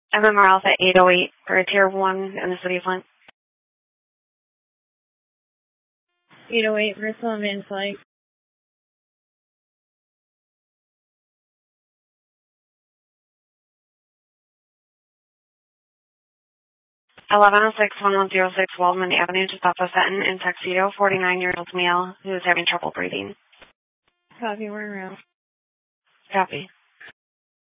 MMR Alpha 808 for a Tier 1 in the city of Flint. 808, Bristol and Van Slyke. 1106 1106 Waldman Avenue, just off of Fenton in Tuxedo, 49-year-old male who is having trouble breathing. Copy, we're around. Copy.